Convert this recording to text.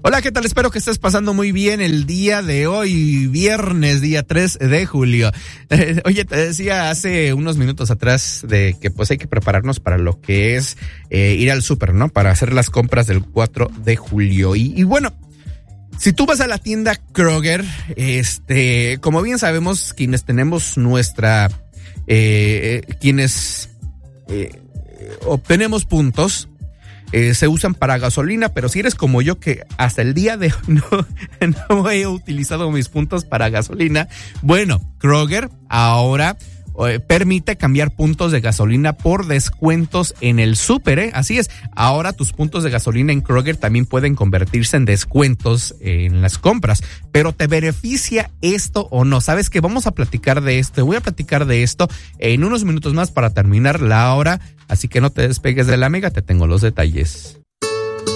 Hola, ¿qué tal? Espero que estés pasando muy bien el día de hoy, viernes, día 3 de julio. Oye, te decía hace unos minutos atrás de que pues hay que prepararnos para lo que es ir al súper, ¿no? Para hacer las compras del 4 de julio. Y bueno, si tú vas a la tienda Kroger, como bien sabemos, quienes tenemos nuestra, obtenemos puntos, se usan para gasolina, pero si eres como yo que hasta el día de hoy no he utilizado mis puntos para gasolina, bueno, Kroger ahora permite cambiar puntos de gasolina por descuentos en el súper, Así es, ahora tus puntos de gasolina en Kroger también pueden convertirse en descuentos en las compras, pero ¿te beneficia esto o no? ¿Sabes qué? Vamos a platicar de esto, voy a platicar de esto en unos minutos más para terminar la hora, así que no te despegues de la amiga, te tengo los detalles.